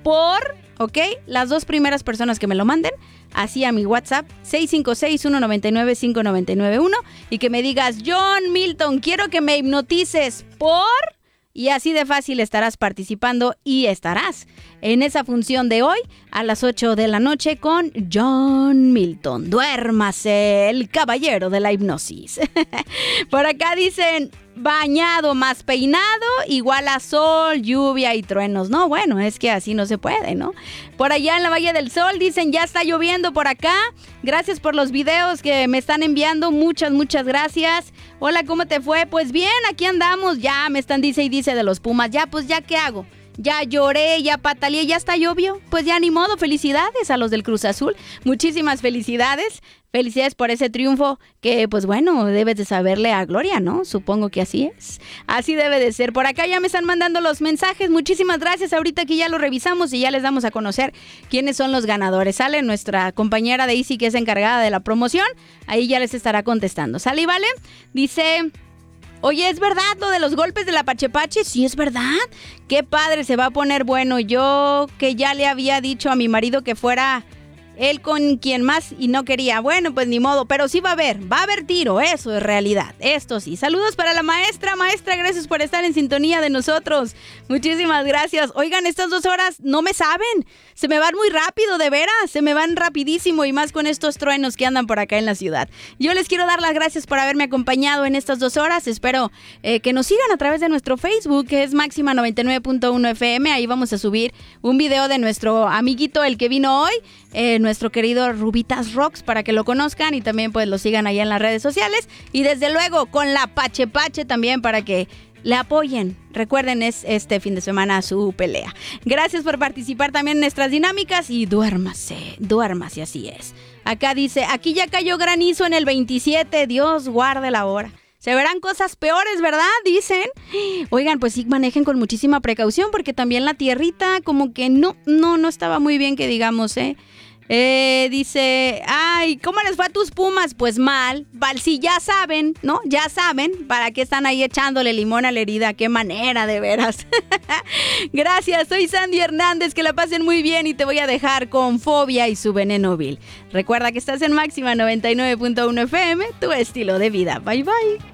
¿ok? Las 2 primeras personas que me lo manden, así a mi WhatsApp, 656-199-5991, y que me digas, John Milton, quiero que me hipnotices y así de fácil estarás participando y estarás en esa función de hoy a las 8 de la noche con John Milton. Duérmase, el caballero de la hipnosis. Por acá dicen, bañado más peinado igual a sol, lluvia y truenos. No, bueno, es que así no se puede, ¿no? Por allá en la Valle del Sol dicen, ya está lloviendo por acá. Gracias por los videos que me están enviando. Muchas gracias. Hola, ¿cómo te fue? Pues bien, aquí andamos. Ya me están dice y dice de los Pumas. Ya, pues ya, ¿qué hago? Ya lloré, ya pataleé, ya está llovió. Pues ya ni modo, felicidades a los del Cruz Azul. Muchísimas felicidades. Felicidades por ese triunfo que, pues bueno, debes de saberle a Gloria, ¿no? Supongo que así es. Así debe de ser. Por acá ya me están mandando los mensajes. Muchísimas gracias. Ahorita aquí ya lo revisamos y ya les damos a conocer quiénes son los ganadores. Sale nuestra compañera de Easy, que es encargada de la promoción. Ahí ya les estará contestando. ¿Sale y vale? Dice... Oye, ¿es verdad lo de los golpes de la Pachepache? Sí, es verdad. Qué padre, se va a poner bueno. Yo que ya le había dicho a mi marido que fuera él con quien más y no quería. Bueno, pues ni modo, pero sí va a haber tiro, eso es realidad. Esto sí. Saludos para la maestra. Maestra, gracias por estar en sintonía de nosotros. Muchísimas gracias. Oigan, estas 2 horas no me saben. Se me van muy rápido, de veras. Se me van rapidísimo y más con estos truenos que andan por acá en la ciudad. Yo les quiero dar las gracias por haberme acompañado en estas 2 horas. Espero que nos sigan a través de nuestro Facebook, que es Máxima 99.1 FM. Ahí vamos a subir un video de nuestro amiguito, el que vino hoy, nuestro querido Rubitas Rocks, para que lo conozcan y también pues lo sigan allá en las redes sociales. Y desde luego con la Pachepache también para que le apoyen. Recuerden, es este fin de semana su pelea. Gracias por participar también en nuestras dinámicas y duérmase, así es. Acá dice, aquí ya cayó granizo en el 27, Dios guarde la hora. Se verán cosas peores, ¿verdad? Dicen. Oigan, pues sí, manejen con muchísima precaución porque también la tierrita como que no estaba muy bien que digamos, dice, ay, ¿cómo les fue a tus Pumas? Pues mal, sí, ya saben, ¿no? Ya saben para qué están ahí echándole limón a la herida, qué manera, de veras. Gracias, soy Sandy Hernández, que la pasen muy bien y te voy a dejar con Fobia y su Veneno Vil. Recuerda que estás en Máxima 99.1 FM, tu estilo de vida. Bye, bye.